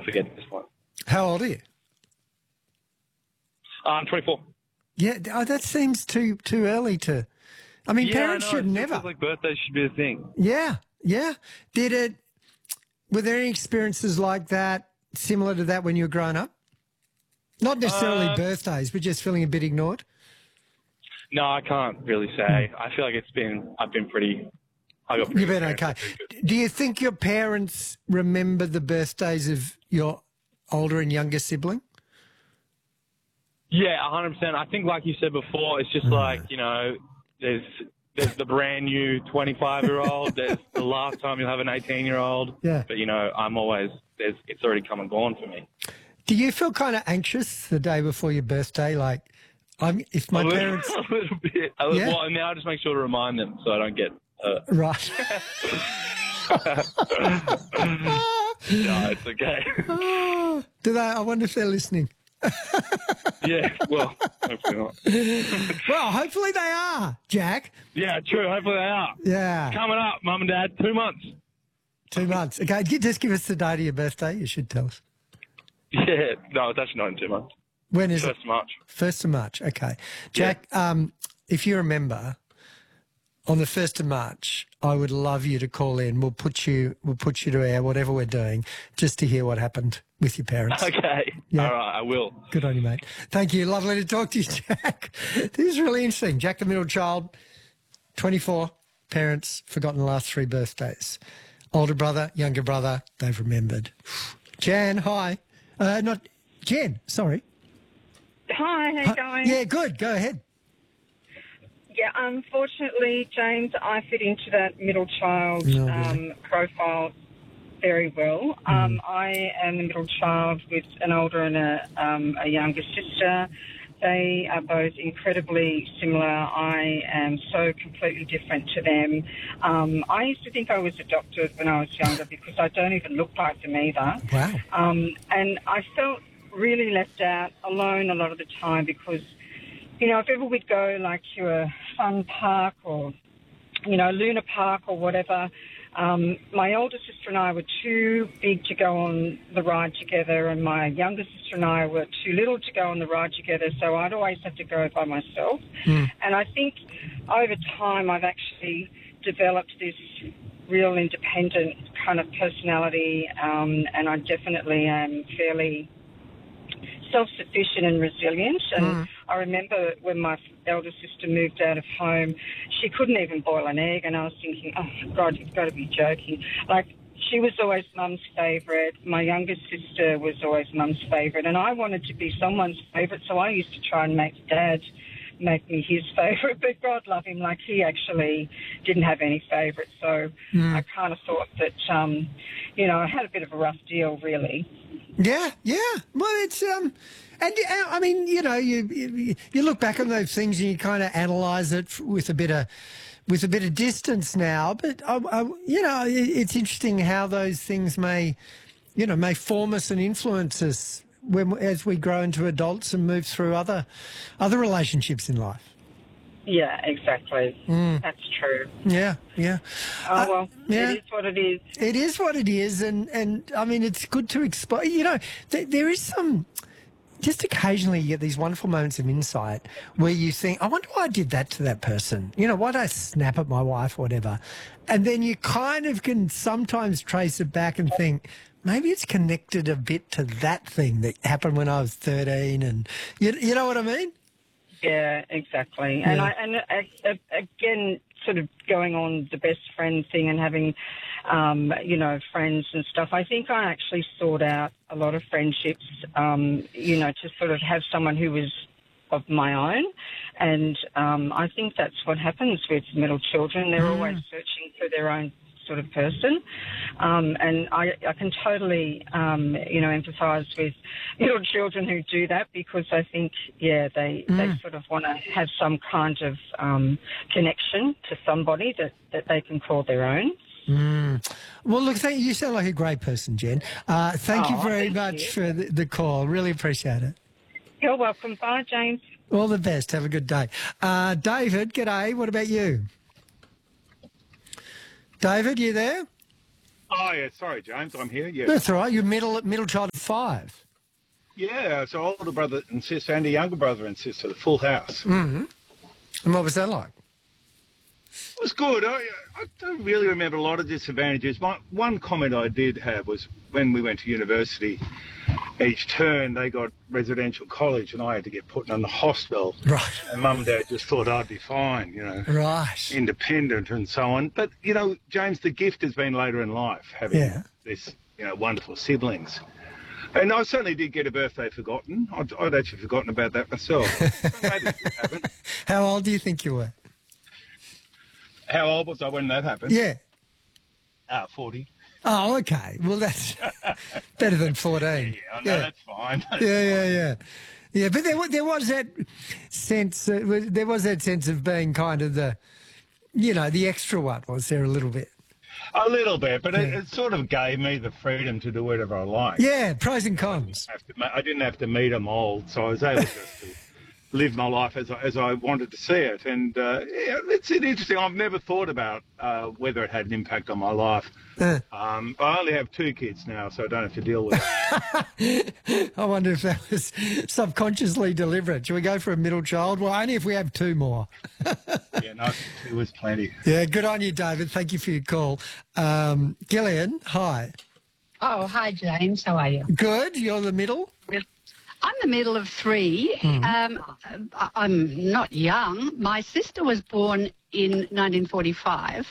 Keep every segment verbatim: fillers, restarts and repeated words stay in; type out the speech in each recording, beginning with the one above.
forget at this point. How old are you? Uh, I'm twenty-four. Yeah, oh, that seems too too early to... I mean, Yeah, parents I know, should it never... feels like birthdays should be a thing. Yeah, yeah. Did it... Were there any experiences like that, similar to that when you were growing up? Not necessarily Uh, birthdays, but just feeling a bit ignored? No, I can't really say. I feel like it's been, I've been pretty, I got pretty You've been good okay. parents. Do you think your parents remember the birthdays of your older and younger sibling? Yeah, one hundred percent. I think, like you said before, it's just like, you know, there's there's the brand new twenty-five-year-old, there's the last time you'll have an eighteen-year-old. Yeah. But, you know, I'm always, there's, it's already come and gone for me. Do you feel kind of anxious the day before your birthday? Like, I'm, if my a little, parents... a little bit. A little, Yeah. Well, now I just make sure to remind them so I don't get hurt. Right. No, it's okay. Do they? I wonder if they're listening. Yeah, well, hopefully not. Well, hopefully they are, Jack. Yeah, true. Hopefully they are. Yeah. Coming up, Mum and Dad, two months. Two months. Okay, gi- just give us the date of your birthday. You should tell us. Yeah, no, it's actually not in two months. When is First it? of March. First of March. Okay. Jack, um, if you remember, on the first of March, I would love you to call in. We'll put you we'll put you to air, whatever we're doing, just to hear what happened with your parents. Okay. Yeah. All right, I will. Good on you, mate. Thank you. Lovely to talk to you, Jack. This is really interesting. Jack, the middle child, twenty-four, parents, forgotten the last three birthdays. Older brother, younger brother, they've remembered. Jan, hi. Uh, not Jen, sorry. Hi, how you Hi- going? Yeah, good. Go ahead. Yeah, unfortunately, James, I fit into that middle child No, really. um, profile very well. Um, I am the middle child with an older and a, um, a younger sister. They are both incredibly similar. I am so completely different to them. Um, I used to think I was adopted when I was younger because I don't even look like them either. Wow. Um, and I felt really left out, alone a lot of the time because, you know, if ever we'd go like to a fun park or, you know, Luna Park or whatever, um, my older sister and I were too big to go on the ride together, and my younger sister and I were too little to go on the ride together, so I'd always have to go by myself. Mm. And I think over time I've actually developed this real independent kind of personality, um, and I definitely am fairly self-sufficient and resilient. And Mm. I remember when my elder sister moved out of home, she couldn't even boil an egg, and I was thinking, oh, God, you've got to be joking. Like, she was always Mum's favourite. My younger sister was always Mum's favourite, and I wanted to be someone's favourite, so I used to try and make Dad make me his favourite, but God love him, like, he actually didn't have any favourites, so Mm. I kind of thought that, um, you know, I had a bit of a rough deal, really. Yeah, yeah. Well, it's um, and uh, I mean, you know, you you, you look back on those things and you kind of analyse it f- with a bit of with a bit of distance now. But I, I, you know, it, it's interesting how those things may, you know, may form us and influence us when as we grow into adults and move through other other relationships in life. Yeah, exactly. Mm. That's true. Yeah, yeah. Oh, Uh, well, yeah. it is what it is. It is what it is, and, and I mean, it's good to explore. You know, th- there is some, just occasionally you get these wonderful moments of insight where you think, I wonder why I did that to that person. You know, why did I snap at my wife or whatever? And then you kind of can sometimes trace it back and think, maybe it's connected a bit to that thing that happened when I was thirteen. And you, you know what I mean? Yeah, exactly. And Yeah. I and uh, uh, again, sort of going on the best friend thing and having, um, you know, friends and stuff. I think I actually sought out a lot of friendships, um, you know, to sort of have someone who was of my own. And um, I think that's what happens with middle children. They're Mm. always searching for their own sort of person. Um, and I, I can totally, um, you know, empathise with little children who do that because I think, yeah, they, Mm. they sort of want to have some kind of um, connection to somebody that, that they can call their own. Mm. Well, look, thank you. You sound like a great person, Jen. Uh, thank you Oh, very thank much you. for the, the call. Really appreciate it. You're welcome. Bye, James. All the best. Have a good day. Uh, David, g'day. What about you? David, you there? Oh, yeah, sorry, James, I'm here, yeah. That's all right. You're middle, middle child of five. Yeah, so older brother and sister and a younger brother and sister, the full house. Mm-hmm. And what was that like? It was good. I, I don't really remember a lot of disadvantages. One, one comment I did have was when we went to university, each term they got residential college and I had to get put in the hostel. Right. And Mum and Dad just thought I'd be fine, you know. Right. Independent and so on. But, you know, James, the gift has been later in life, having Yeah. this, you know, wonderful siblings. And I certainly did get a birthday forgotten. I'd, I'd actually forgotten about that myself. Maybe it happened. How old do you think you were? How old was I when that happened? Yeah. Ah, forty. Oh, okay. Well, that's better than fourteen. Yeah, I know, yeah. that's fine. That's Yeah, yeah, yeah. Yeah, but there, wa- there was that sense, uh, wa- there was that sense of being kind of the, you know, the extra one, was there a little bit? A little bit, but it, Yeah. it sort of gave me the freedom to do whatever I like. Yeah, pros and cons. Have to ma- I didn't have to meet them all, so I was able just to live my life as I, as I wanted to see it. And uh, yeah, it's interesting. I've never thought about uh, whether it had an impact on my life. Uh, Um, I only have two kids now, so I don't have to deal with it. I wonder if that was subconsciously deliberate. Should we go for a middle child? Well, only if we have two more. Yeah, no, two was plenty. Yeah, good on you, David. Thank you for your call. Um, Gillian, hi. Oh, hi, James. How are you? Good. You're the middle? I'm the middle of three. Um, I- I'm not young. My sister was born in nineteen forty-five,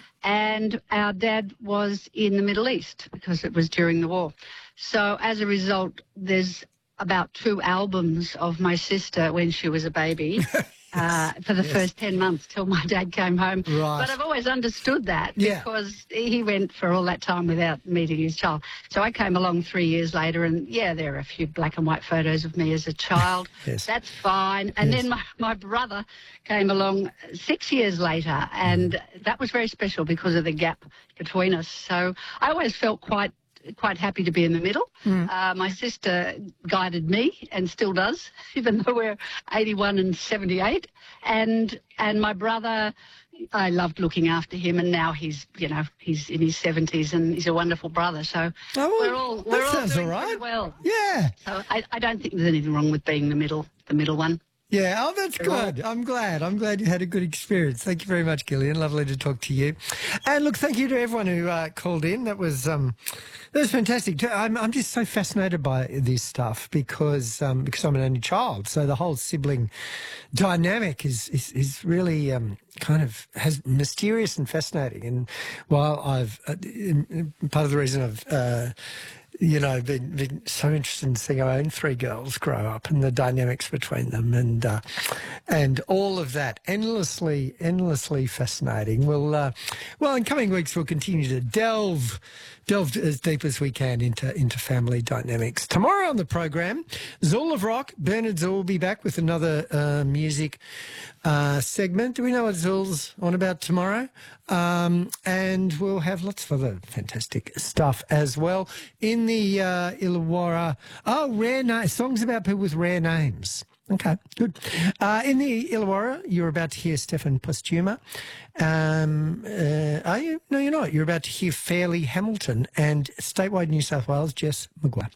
and our dad was in the Middle East because it was during the war. So as a result, there's about two albums of my sister when she was a baby. Uh, for the first ten months till my dad came home. Right. But I've always understood that Yeah. because he went for all that time without meeting his child. So I came along three years later and, yeah, there are a few black and white photos of me as a child. Yes. That's fine. And Yes. then my, my brother came along six years later, and that was very special because of the gap between us. So I always felt quite quite happy to be in the middle. Uh, my sister guided me and still does, even though we're eighty-one and seventy-eight. And and my brother, I loved looking after him, and now he's, you know, he's in his seventies and he's a wonderful brother. So Oh, well, we're all that we're all sounds doing all right. pretty well. Yeah. So I, I don't think there's anything wrong with being the middle, the middle one. Yeah, oh, that's good. I'm glad. I'm glad you had a good experience. Thank you very much, Gillian. Lovely to talk to you. And look, thank you to everyone who uh, called in. That was um, that was fantastic. I'm I'm just so fascinated by this stuff because um, because I'm an only child. So the whole sibling dynamic is is, is really um, kind of has mysterious and fascinating. And while I've uh, part of the reason I've uh, you know, been, been so interested in seeing our own three girls grow up and the dynamics between them, and uh, and all of that, endlessly, endlessly fascinating. We'll, uh, well, in coming weeks, we'll continue to delve, delve as deep as we can into into family dynamics. Tomorrow on the program, Zool of Rock, Bernard Zool will be back with another uh, music uh, segment. Do we know what Zool's on about tomorrow? Um, and we'll have lots of other fantastic stuff as well. In the uh, Illawarra, oh, rare na- songs about people with rare names. Okay, good. Uh, in the Illawarra, you're about to hear Stefan Postuma. Um, uh, are you? No, you're not. You're about to hear Fairleigh Hamilton and statewide New South Wales, Jess Maguire.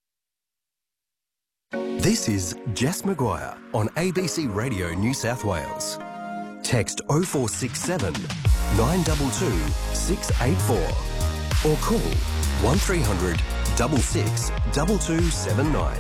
This is Jess Maguire on A B C Radio New South Wales. Text oh four six seven, nine two two, six eight four or call one three hundred, six six, two two seven nine.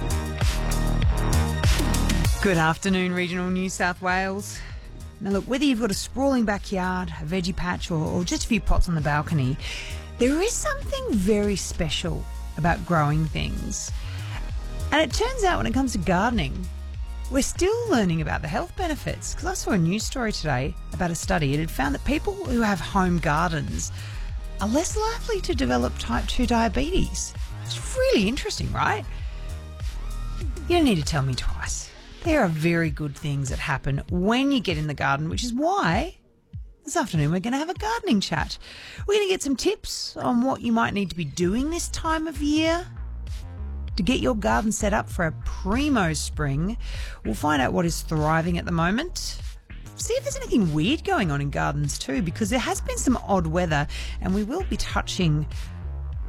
Good afternoon, regional New South Wales. Now look, whether you've got a sprawling backyard, a veggie patch or, or just a few pots on the balcony, there is something very special about growing things. And it turns out when it comes to gardening, we're still learning about the health benefits, because I saw a news story today about a study. It had found that people who have home gardens are less likely to develop type two diabetes. It's really interesting, right? You don't need to tell me twice. There are very good things that happen when you get in the garden, which is why this afternoon we're going to have a gardening chat. We're going to get some tips on what you might need to be doing this time of year to get your garden set up for a primo spring. We'll find out what is thriving at the moment. See if there's anything weird going on in gardens too, because there has been some odd weather, and we will be touching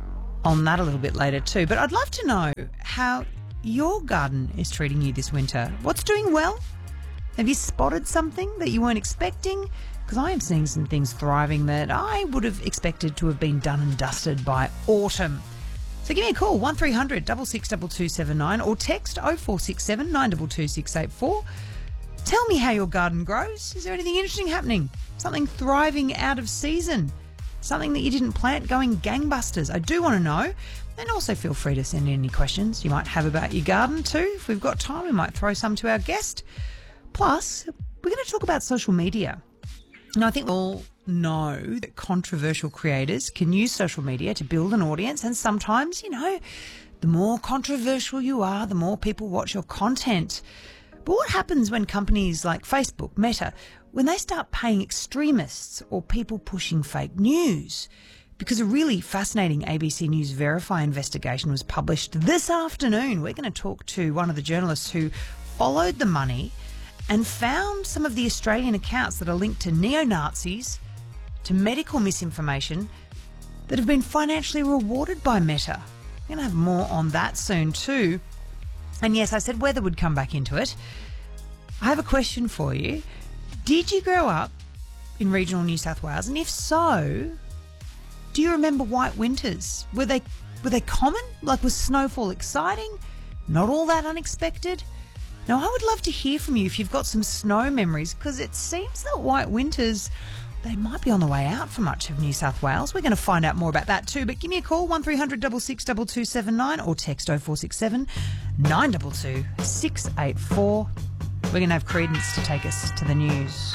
on that a little bit later too. But I'd love to know how your garden is treating you this winter. What's doing well? Have you spotted something that you weren't expecting? Because I am seeing some things thriving that I would have expected to have been done and dusted by autumn. So give me a call, one three hundred six six two two seven nine, or text oh four six seven nine two two six eight four. Tell me how your garden grows. Is there anything interesting happening? Something thriving out of season? Something that you didn't plant going gangbusters? I do want to know. And also feel free to send in any questions you might have about your garden too. If we've got time, we might throw some to our guest. Plus, we're going to talk about social media. Now, I think we all know that controversial creators can use social media to build an audience, and sometimes, you know, the more controversial you are, the more people watch your content. But what happens when companies like Facebook, Meta, when they start paying extremists or people pushing fake news? Because a really fascinating A B C News Verify investigation was published this afternoon. We're going to talk to one of the journalists who followed the money and found some of the Australian accounts that are linked to neo-Nazis, to medical misinformation, that have been financially rewarded by Meta. We're going to have more on that soon too. And yes, I said weather would come back into it. I have a question for you. Did you grow up in regional New South Wales? And if so, do you remember white winters? Were they were they common? Like, was snowfall exciting? Not all that unexpected? Now, I would love to hear from you if you've got some snow memories, because it seems that white winters, they might be on the way out for much of New South Wales. We're going to find out more about that too. But give me a call, one three hundred six six two two seven nine, or text oh four six seven nine two two six eight four. We're going to have Credence to take us to the news.